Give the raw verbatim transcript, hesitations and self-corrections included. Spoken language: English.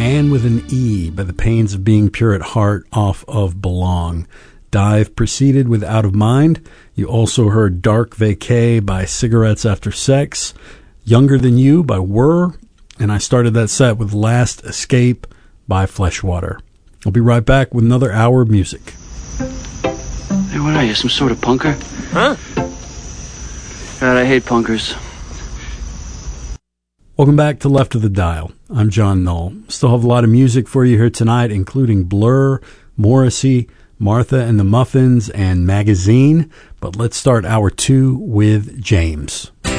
And with an E by The Pains of Being Pure at Heart off of Belong. Dive proceeded with Out of Mind. You also heard Dark Vacay by Cigarettes After Sex, Younger Than You by Whir, and I started that set with Last Escape by Fleshwater. I'll be right back with another hour of music. Hey, what are you, some sort of punker? Huh? God, I hate punkers. Welcome back to Left of the Dial. I'm John Knoll. Still have a lot of music for you here tonight, including Blur, Morrissey, Martha and the Muffins, and Magazine. But let's start hour two with James.